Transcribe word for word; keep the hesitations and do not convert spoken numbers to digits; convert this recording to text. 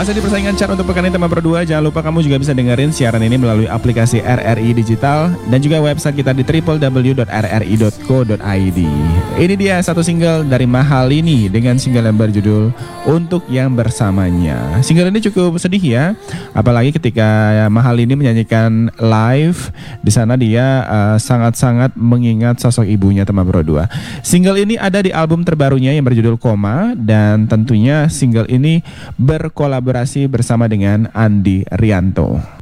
Masih di persaingan chart untuk pekan ini tema berdua. Jangan lupa kamu juga bisa dengerin siaran ini melalui aplikasi R R I Digital dan juga website kita di w w w dot r r i dot co dot i d. Ini dia satu single dari Mahalini dengan single yang berjudul Untuk Yang Bersamanya. Single ini cukup sedih ya, apalagi ketika Mahalini menyanyikan live di sana dia uh, sangat-sangat mengingat sosok ibunya tema berdua. Single ini ada di album terbarunya yang berjudul Koma dan tentunya single ini berkolaborasi bersama dengan Andi Rianto.